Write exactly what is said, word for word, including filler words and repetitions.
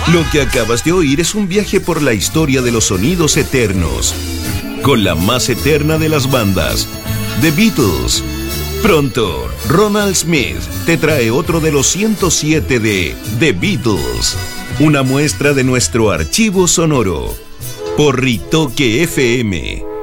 Lo que acabas de oír es un viaje por la historia de los sonidos eternos, con la más eterna de las bandas, The Beatles. Pronto, Ronald Smith te trae otro de los ciento siete de The Beatles, una muestra de nuestro archivo sonoro, por Ritoque F M.